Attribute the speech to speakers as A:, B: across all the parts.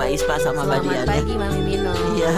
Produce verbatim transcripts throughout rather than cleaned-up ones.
A: Ispa sama Mbak Dian.
B: Selamat pagi Mami Mino.
A: Iya.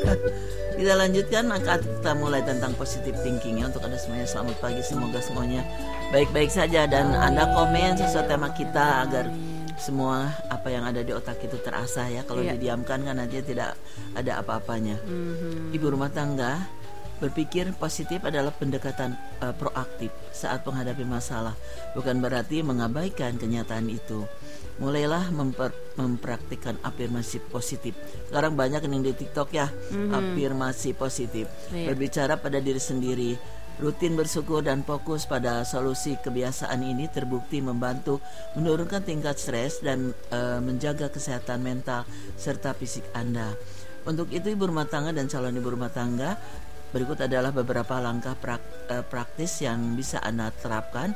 A: Kita lanjutkan, angkat kita mulai tentang positive thinking ya. Untuk Anda semuanya selamat pagi, semoga semuanya baik-baik saja. Dan Anda komen sesuai tema kita agar semua apa yang ada di otak itu terasa ya. Kalau yeah. didiamkan kan nanti tidak ada apa-apanya. Mm-hmm. Ibu rumah tangga, berpikir positif adalah pendekatan uh, proaktif saat menghadapi masalah. Bukan berarti mengabaikan kenyataan itu. Mulailah memper, mempraktikkan afirmasi positif. Sekarang banyak yang di TikTok ya, mm-hmm. afirmasi positif. Yeah. Berbicara pada diri sendiri. Rutin bersyukur dan fokus pada solusi. Kebiasaan ini terbukti membantu menurunkan tingkat stres dan uh, menjaga kesehatan mental serta fisik Anda. Untuk itu ibu rumah tangga dan calon ibu rumah tangga, berikut adalah beberapa langkah prak, uh, praktis yang bisa Anda terapkan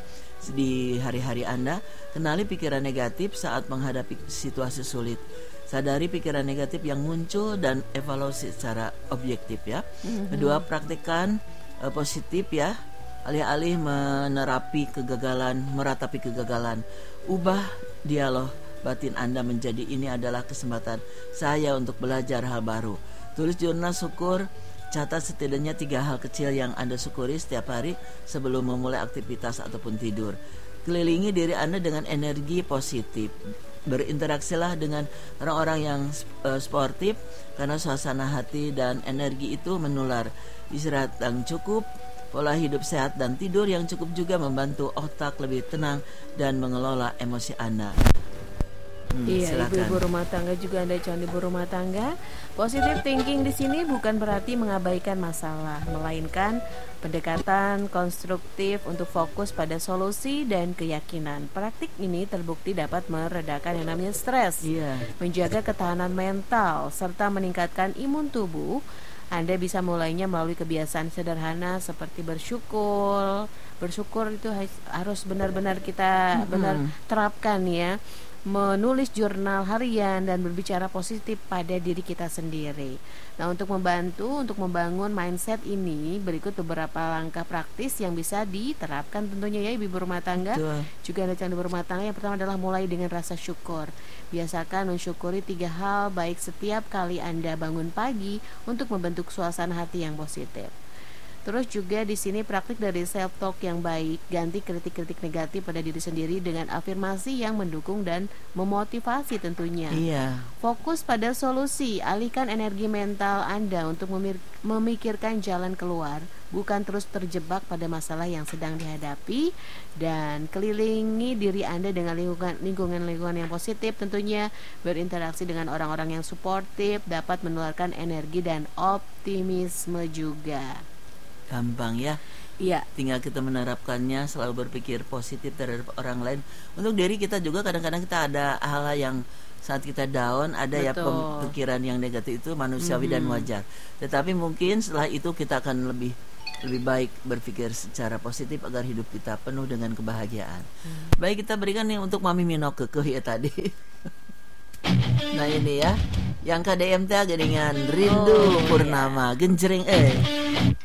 A: di hari-hari Anda. Kenali pikiran negatif saat menghadapi situasi sulit. Sadari pikiran negatif yang muncul dan evaluasi secara objektif ya. Mm-hmm. Kedua, praktikkan uh, positif ya. Alih-alih menerapi kegagalan, meratapi kegagalan, ubah dialog batin Anda menjadi ini adalah kesempatan saya untuk belajar hal baru. Tulis jurnal syukur. Catat setidaknya tiga hal kecil yang Anda syukuri setiap hari sebelum memulai aktivitas ataupun tidur. Kelilingi diri Anda dengan energi positif. Berinteraksilah dengan orang-orang yang uh, sportif karena suasana hati dan energi itu menular. Istirahat yang cukup, pola hidup sehat dan tidur yang cukup juga membantu otak lebih tenang dan mengelola emosi Anda. Hmm,
B: iya,
A: silakan.
B: ibu-ibu rumah tangga juga Anda calon ibu rumah tangga. Positive thinking di sini bukan berarti mengabaikan masalah, melainkan pendekatan konstruktif untuk fokus pada solusi dan keyakinan. Praktik ini terbukti dapat meredakan yang namanya stres,
A: iya.
B: menjaga ketahanan mental, serta meningkatkan imun tubuh. Anda bisa mulainya melalui kebiasaan sederhana seperti bersyukur. Bersyukur itu harus benar-benar kita mm-hmm. benar terapkan ya. Menulis jurnal harian dan berbicara positif pada diri kita sendiri. Nah, untuk membantu untuk membangun mindset ini, berikut beberapa langkah praktis yang bisa diterapkan tentunya ya ibu rumah tangga. Betul. Juga ada calon ibu rumah tangga. Yang pertama adalah mulai dengan rasa syukur. Biasakan mensyukuri tiga hal baik setiap kali Anda bangun pagi untuk membentuk suasana hati yang positif. Terus juga di sini praktik dari self talk yang baik, ganti kritik-kritik negatif pada diri sendiri dengan afirmasi yang mendukung dan memotivasi tentunya.
A: Iya.
B: Fokus pada solusi, alihkan energi mental Anda untuk memir- memikirkan jalan keluar, bukan terus terjebak pada masalah yang sedang dihadapi. Dan kelilingi diri Anda dengan lingkungan lingkungan-lingkungan yang positif, tentunya berinteraksi dengan orang-orang yang suportif dapat menularkan energi dan optimisme juga.
A: Gampang ya.
B: Iya.
A: Tinggal kita menerapkannya, selalu berpikir positif terhadap orang lain. Untuk diri kita juga kadang-kadang kita ada hal yang saat kita down, ada Betul. ya pemikiran yang negatif, itu manusiawi mm-hmm. dan wajar. Tetapi mungkin setelah itu kita akan lebih lebih baik berpikir secara positif agar hidup kita penuh dengan kebahagiaan. Mm. Baik, kita berikan nih untuk Mami Mino kekeh ya tadi. Nah ini ya, yang K D M T dengan Rindu oh, Purnama, iya. Genjreng eh.